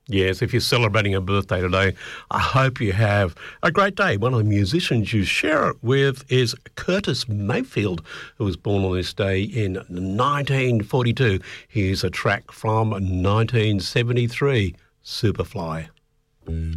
Yes, if you're celebrating a birthday today, I hope you have a great day. One of the musicians you share it with is Curtis Mayfield, who was born on this day in 1942. Here's a track from 1973, Superfly.